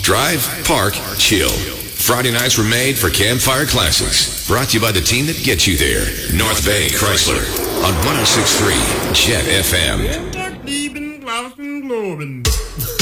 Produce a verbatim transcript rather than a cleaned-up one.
Drive, park, chill. Friday nights were made for Campfire Classics. Brought to you by the team that gets you there. North Bay Chrysler on one oh six point three Jet F M.